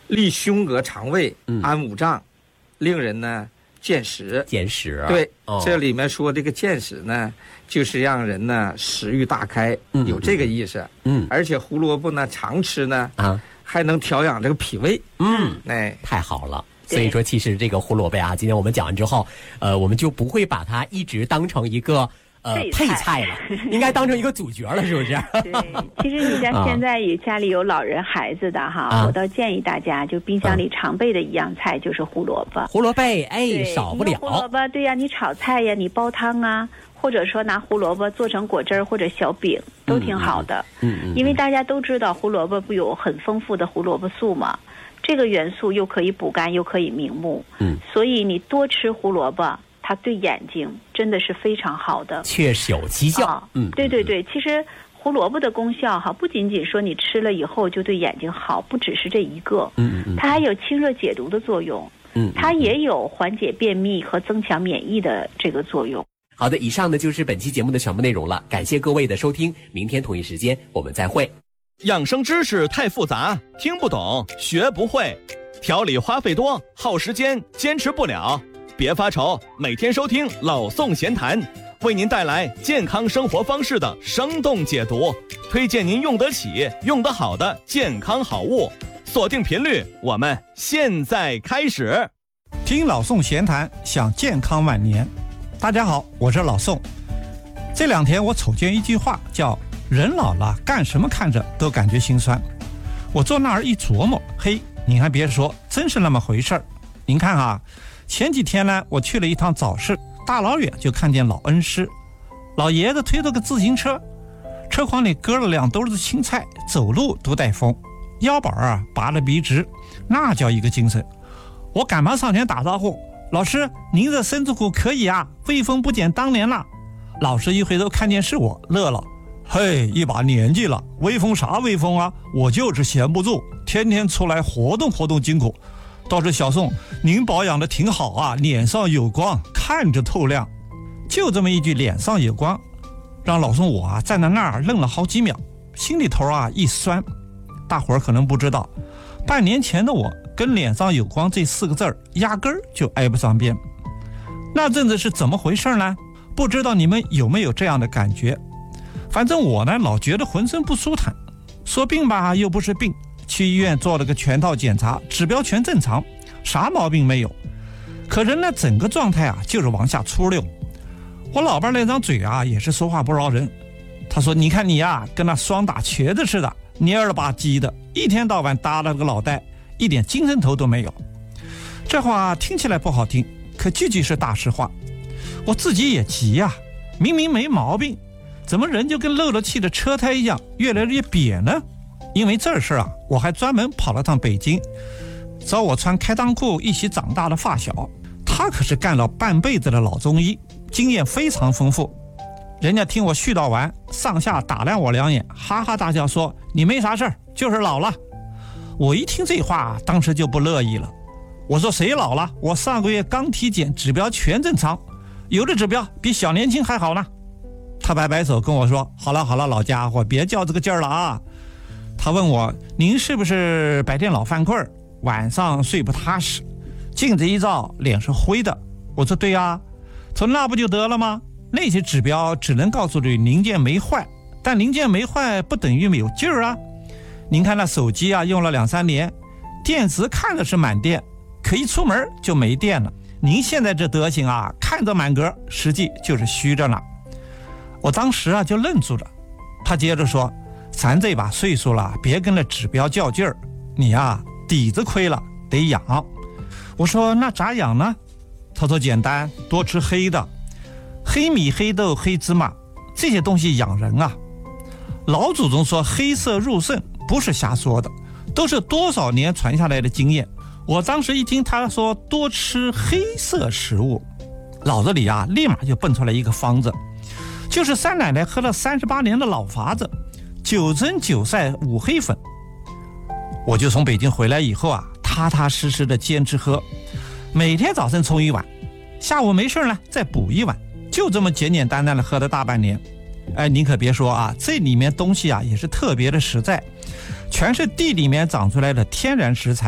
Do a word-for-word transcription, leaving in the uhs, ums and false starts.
利胸膈肠胃，安五脏，令人呢见食。 见食， 对、 哦， 这里面说这个见食呢，就是让人呢食欲大开， 嗯、 有这个意思。 嗯， 而且胡萝卜呢常吃呢， 啊， 还能调养这个脾胃。 嗯， 哎， 太好了。所以说，其实这个胡萝卜啊，今天我们讲完之后，呃，我们就不会把它一直当成一个呃配菜了，应该当成一个主角了，是不是？ 对，其实你像现在也家里有老人孩子的哈、啊，我倒建议大家，就冰箱里常备的一样菜就是胡萝卜。 胡萝卜，哎，少不了。 胡萝卜，对呀、啊，你炒菜呀，你煲汤啊，或者说拿胡萝卜做成果汁儿或者小饼，都挺好的。 嗯 嗯, 嗯。 因为大家都知道胡萝卜不有很丰富的胡萝卜素嘛。这个元素又可以补肝又可以明目， 嗯， 所以你多吃胡萝卜，它对眼睛真的是非常好的， 确实有奇效。 啊、 嗯， 对对对，其实胡萝卜的功效哈，不仅仅说你吃了以后就对眼睛好，不只是这一个， 嗯嗯， 它还有清热解毒的作用， 嗯， 它也有缓解便秘和增强免疫的这个作用。 好的，以上呢就是本期节目的全部内容了，感谢各位的收听，明天同一时间我们再会。 养生知识太复杂，听不懂，学不会，调理花费多，耗时间，坚持不了。别发愁，每天收听老宋闲谈，为您带来健康生活方式的生动解读，推荐您用得起、用得好的健康好物。锁定频率，我们现在开始。 听老宋闲谈，想健康晚年。大家好，我是老宋。这两天我瞅见一句话，叫人老了干什么看着都感觉心酸。我坐那儿一琢磨，嘿，您还别说，真是那么回事儿。您看啊，前几天呢，我去了一趟早市，大老远就看见老恩师，老爷子推着个自行车，车筐里搁了两兜子青菜，走路都带风，腰板啊拔得笔直，那叫一个精神。我赶忙上前打招呼，老师，您这身子骨可以啊，威风不减当年了。老师一回头看见是我，乐了。嘿，一把年纪了，威风啥威风啊？我就是闲不住，天天出来活动活动筋骨。倒是小宋，您保养的挺好啊，脸上有光，看着透亮。就这么一句脸上有光，让老宋我啊站在那儿愣了好几秒，心里头啊一酸。大伙儿可能不知道，半年前的我跟脸上有光这四个字儿压根儿就挨不上边。那阵子是怎么回事呢？不知道你们有没有这样的感觉？反正我呢老觉得浑身不舒坦，说病吧又不是病，去医院做了个全套检查，指标全正常，啥毛病没有。可人呢整个状态啊就是往下出溜。我老伴那张嘴啊也是说话不饶人，他说你看你呀、啊、跟那双打瘸子似的，蔫了吧唧的，一天到晚耷拉个脑袋，一点精神头都没有。这话听起来不好听，可句句是大实话。我自己也急呀、啊，明明没毛病，怎么人就跟漏了气的车胎一样越来越瘪呢？因为这事啊，我还专门跑了趟北京，找我穿开裆裤一起长大的发小，他可是干了半辈子的老中医，经验非常丰富。人家听我絮叨完，上下打量我两眼，哈哈大笑说：“你没啥事儿，就是老了。”我一听这话，当时就不乐意了。我说：“谁老了？我上个月刚体检，指标全正常，有的指标比小年轻还好呢。”他摆摆手跟我说：“好了好了，老家伙，别较这个劲儿了啊。”他问我：“您是不是白天老犯困，晚上睡不踏实？镜子一照，脸是灰的。”我说：“对呀。”他说：“那不就得了吗？那些指标只能告诉你零件没坏，但零件没坏不等于没有劲儿啊。您看那手机啊，用了两三年，电池看着是满电，可一出门就没电了。您现在这德行啊，看着满格，实际就是虚着呢。”我当时啊就愣住了。他接着说：“咱这把岁数了，别跟那指标较劲儿，你呀底子亏了，得养。”我说：“那咋养呢？”他说：“简单，多吃黑的，黑米、黑豆、黑芝麻，这些东西养人啊。老祖宗说黑色入肾，不是瞎说的，都是多少年传下来的经验。”我当时一听他说多吃黑色食物，脑子里啊立马就蹦出来一个方子，就是三奶奶喝了三十八年的老法子，九蒸九晒五黑粉。我就从北京回来以后啊，踏踏实实的坚持喝，每天早晨冲一碗，下午没事呢再补一碗，就这么简简单单的喝了大半年。哎，您可别说啊，这里面东西啊也是特别的实在，全是地里面长出来的天然食材，